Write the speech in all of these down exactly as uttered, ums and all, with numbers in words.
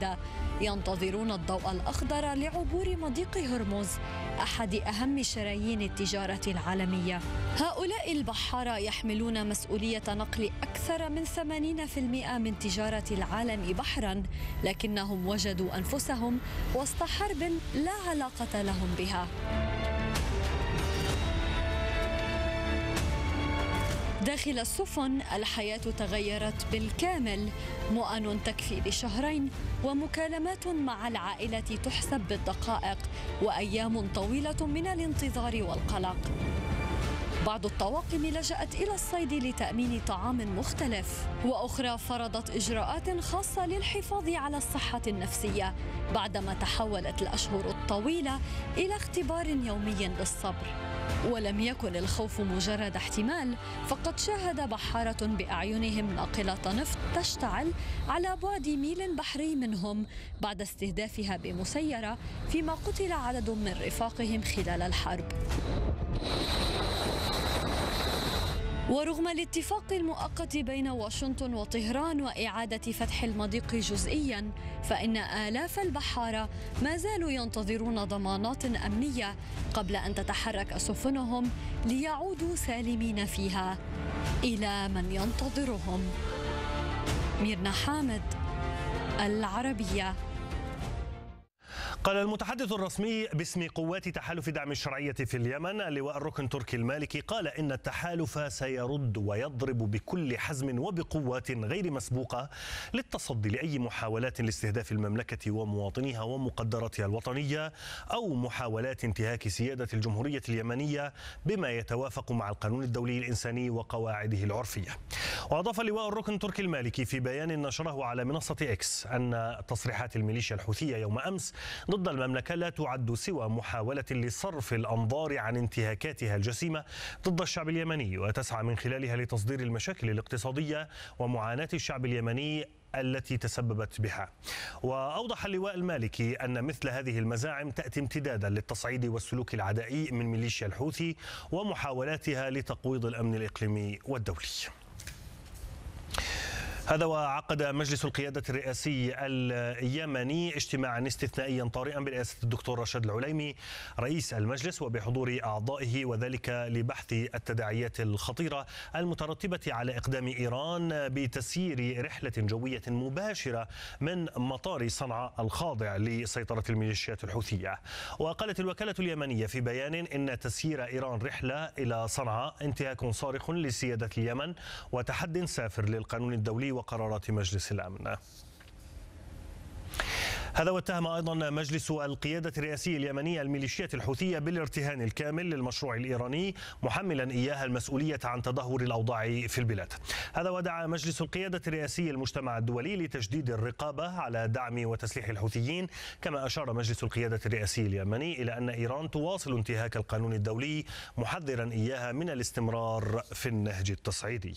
واحدة ينتظرون الضوء الأخضر لعبور مضيق هرمز، أحد أهم شرايين التجارة العالمية. هؤلاء البحارة يحملون مسؤولية نقل أكثر من ثمانين بالمئة من تجارة العالم بحراً، لكنهم وجدوا أنفسهم وسط حرب لا علاقة لهم بها. داخل السفن الحياة تغيرت بالكامل، مؤن تكفي لشهرين ومكالمات مع العائلة تحسب بالدقائق وأيام طويلة من الانتظار والقلق. بعض الطواقم لجأت إلى الصيد لتأمين طعام مختلف، وأخرى فرضت إجراءات خاصة للحفاظ على الصحة النفسية بعدما تحولت الأشهر الطويلة إلى اختبار يومي للصبر. ولم يكن الخوف مجرد احتمال، فقد شاهد بحارة بأعينهم ناقلة نفط تشتعل على بعد ميل بحري منهم بعد استهدافها بمسيرة، فيما قتل عدد من رفاقهم خلال الحرب. ورغم الاتفاق المؤقت بين واشنطن وطهران وإعادة فتح المضيق جزئياً، فإن آلاف البحارة ما زالوا ينتظرون ضمانات أمنية قبل أن تتحرك سفنهم ليعودوا سالمين فيها إلى من ينتظرهم. ميرنا حامد، العربية. قال المتحدث الرسمي باسم قوات تحالف دعم الشرعية في اليمن اللواء الركن تركي المالكي قال إن التحالف سيرد ويضرب بكل حزم وبقوات غير مسبوقة للتصدي لأي محاولات لاستهداف المملكة ومواطنيها ومقدراتها الوطنية أو محاولات انتهاك سيادة الجمهورية اليمنية بما يتوافق مع القانون الدولي الإنساني وقواعده العرفية. وأضاف اللواء الركن تركي المالكي في بيان نشره على منصة إكس أن تصريحات الميليشيا الحوثية يوم أمس ضد المملكة لا تعد سوى محاولة لصرف الأنظار عن انتهاكاتها الجسيمة ضد الشعب اليمني، وتسعى من خلالها لتصدير المشاكل الاقتصادية ومعاناة الشعب اليمني التي تسببت بها. وأوضح اللواء المالكي أن مثل هذه المزاعم تأتي امتدادا للتصعيد والسلوك العدائي من ميليشيا الحوثي ومحاولاتها لتقويض الأمن الإقليمي والدولي. هذا وعقد مجلس القيادة الرئاسي اليمني اجتماعا استثنائيا طارئا برئاسة الدكتور رشاد العليمي رئيس المجلس وبحضور أعضائه، وذلك لبحث التداعيات الخطيرة المترتبة على إقدام إيران بتسيير رحلة جوية مباشرة من مطار صنعاء الخاضع لسيطرة الميليشيات الحوثية. وقالت الوكالة اليمنية في بيان إن تسيير إيران رحلة إلى صنعاء انتهاك صارخ لسيادة اليمن وتحد سافر للقانون الدولي وقرارات مجلس الأمن. هذا واتهم أيضا مجلس القيادة الرئاسي اليمني الميليشيات الحوثية بالارتهان الكامل للمشروع الإيراني، محملا إياها المسؤولية عن تدهور الأوضاع في البلاد. هذا ودعا مجلس القيادة الرئاسي المجتمع الدولي لتجديد الرقابة على دعم وتسليح الحوثيين. كما أشار مجلس القيادة الرئاسي اليمني إلى أن إيران تواصل انتهاك القانون الدولي، محذرا إياها من الاستمرار في النهج التصعيدي.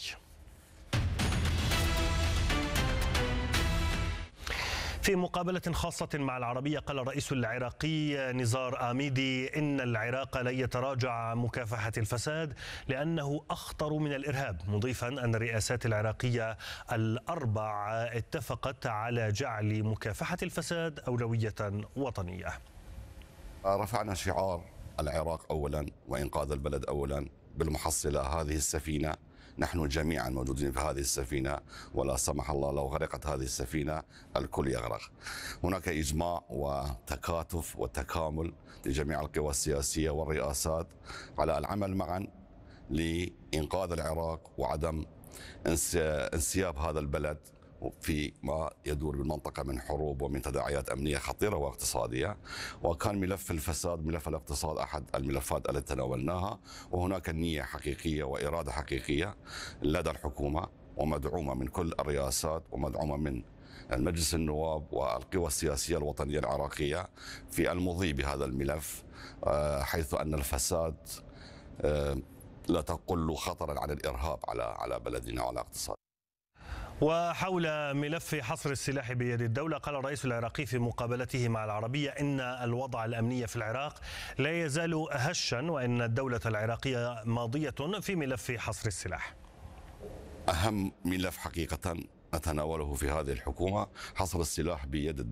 في مقابلة خاصة مع العربية قال الرئيس العراقي نزار آميدي إن العراق لن يتراجع مكافحة الفساد لأنه أخطر من الإرهاب، مضيفا أن الرئاسات العراقية الأربع اتفقت على جعل مكافحة الفساد أولوية وطنية. رفعنا شعار العراق أولا وإنقاذ البلد أولا. بالمحصلة هذه السفينة نحن جميعا موجودين في هذه السفينة، ولا سمح الله لو غرقت هذه السفينة الكل يغرق. هناك إجماع وتكاتف وتكامل لجميع القوى السياسية والرئاسات على العمل معا لإنقاذ العراق وعدم انسياب هذا البلد في ما يدور بالمنطقة من حروب ومن تداعيات أمنية خطيرة واقتصادية. وكان ملف الفساد ملف الاقتصاد أحد الملفات التي تناولناها، وهناك نية حقيقية وإرادة حقيقية لدى الحكومة ومدعومة من كل الرئاسات ومدعومة من المجلس النواب والقوى السياسية الوطنية العراقية في المضي بهذا الملف، حيث أن الفساد لا تقل خطرا على الإرهاب على على بلدنا وعلى اقتصاد. وحول ملف حصر السلاح بيد الدولة قال الرئيس العراقي في مقابلته مع العربية إن الوضع الأمني في العراق لا يزال هشا، وإن الدولة العراقية ماضية في ملف حصر السلاح. أهم ملف حقيقة نتناوله في هذه الحكومة حصر السلاح بيد الدولة.